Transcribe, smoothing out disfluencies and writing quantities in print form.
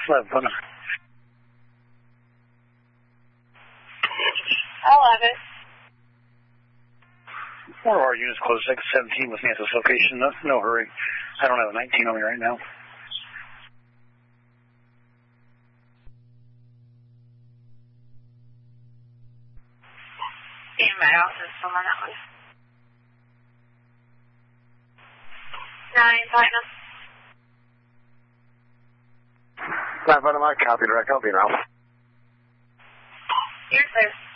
11. I'll have it. One of our units close 617 with me at this location. No hurry. I don't have a 19 on me right now. In my office, someone that was 9 Platinum. 9 Platinum, I copy direct. I'll be now. You're clear.